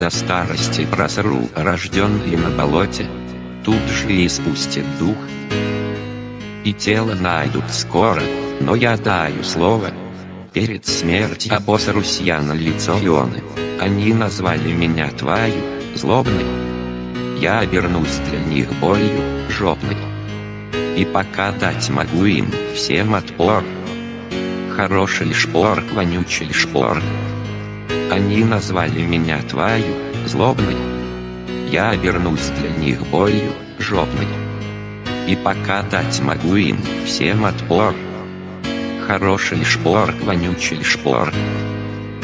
До старости просру, рожденный на болоте, тут же и спустит дух. И тело найдут скоро, но я даю слово. Перед смертью обосрусь я на лицо ионы. Они назвали меня твою, злобной. Я обернусь для них болью, жопной. И пока дать могу им всем отпор. Хороший шпорк, вонючий шпорк. Они назвали меня твою, злобной. Я обернусь для них болью, жопной. И пока дать могу им всем отпор. Хороший шпорк, вонючий шпорк.